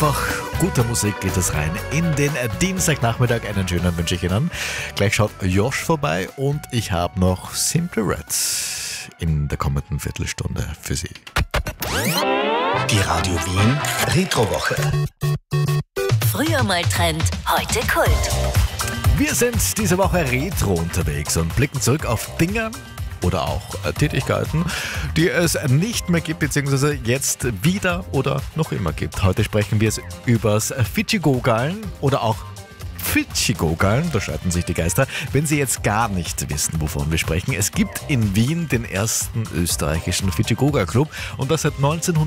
Einfach gute Musik geht es rein in den Dienstagnachmittag. Einen schönen wünsche ich Ihnen. Gleich schaut Josh vorbei und ich habe noch Simply Red in der kommenden Viertelstunde für Sie. Die Radio Wien Retrowoche. Früher mal Trend, heute Kult. Wir sind diese Woche retro unterwegs und blicken zurück auf Dinge oder auch Tätigkeiten, die es nicht mehr gibt, beziehungsweise jetzt wieder oder noch immer gibt. Heute sprechen wir übers Fidschi-Gogaln oder auch Fidschi-Gogaln, da streiten sich die Geister, wenn Sie jetzt gar nicht wissen, wovon wir sprechen. Es gibt in Wien den ersten österreichischen Fidschi-Gogaln-Club und das seit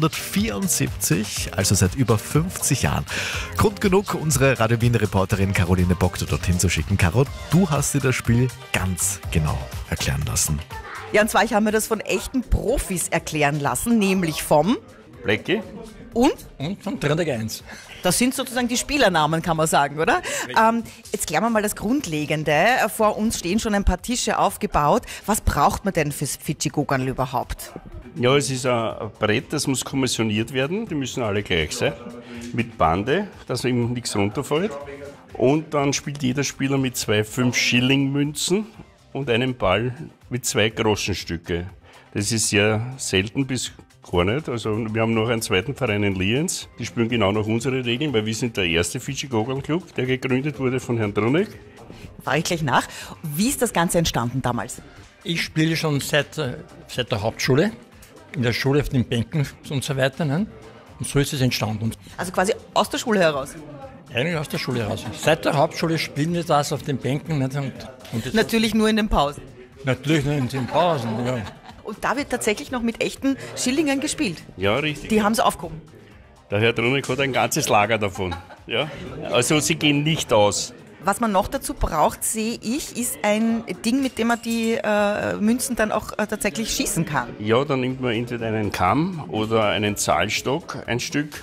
1974, also seit über 50 Jahren. Grund genug, unsere Radio Wien-Reporterin Caroline Bock dorthin zu schicken. Caro, du hast dir das Spiel ganz genau erklären lassen. Ja, und zwar, ich habe mir das von echten Profis erklären lassen, nämlich vom Blecki und von Trendek 1. Das sind sozusagen die Spielernamen, kann man sagen, oder? Jetzt klären wir mal das Grundlegende. Vor uns stehen schon ein paar Tische aufgebaut. Was braucht man denn fürs Fidschi-Gogaln überhaupt? Ja, es ist ein Brett, das muss kommissioniert werden. Die müssen alle gleich sein. Mit Bande, dass ihm nichts runterfällt. Und dann spielt jeder Spieler mit 2 5-Schilling-Münzen und einem Ball mit 2 Groschenstücke. Das ist sehr selten bis gar nicht. Also wir haben noch einen zweiten Verein in Lienz. Die spielen genau nach unseren Regeln, weil wir sind der erste Fidschi-Gogaln-Club, der gegründet wurde von Herrn Drunek. Frage ich gleich nach. Wie ist das Ganze entstanden damals? Ich spiele schon seit der Hauptschule, in der Schule auf den Bänken und so weiter. Ne? Und so ist es entstanden. Also quasi aus der Schule heraus? Eigentlich aus der Schule heraus. Seit der Hauptschule spielen wir das auf den Bänken. Nicht? Und Natürlich nur in den Pausen? Natürlich nur in den Pausen, ja. Und da wird tatsächlich noch mit echten Schillingen gespielt? Ja, richtig. Die haben es aufgehoben? Der Herr Drunek hat ein ganzes Lager davon. Ja? Also sie gehen nicht aus. Was man noch dazu braucht, sehe ich, ist ein Ding, mit dem man die Münzen dann auch tatsächlich schießen kann. Ja, dann nimmt man entweder einen Kamm oder einen Zahlstock, ein Stück,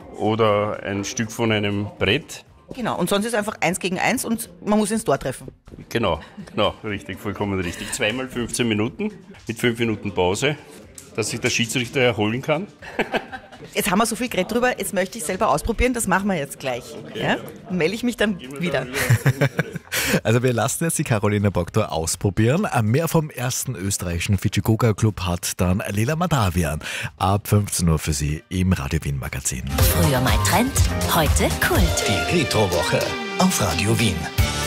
oder ein Stück von einem Brett. Genau, und sonst ist es einfach 1 gegen 1 und man muss ins Tor treffen. Genau, richtig, vollkommen richtig. 2 mal 15 Minuten mit 5 Minuten Pause, dass sich der Schiedsrichter erholen kann. Jetzt haben wir so viel geredet drüber, jetzt möchte ich selber ausprobieren, das machen wir jetzt gleich. Okay. Ja? Dann melde ich mich dann wieder. Also wir lassen jetzt die Caroline Bock ausprobieren. Mehr vom ersten österreichischen Fidschi-Gogaln-Club hat dann Leila Madavian ab 15 Uhr für Sie im Radio Wien Magazin. Früher mal Trend, heute Kult. Die Retrowoche auf Radio Wien.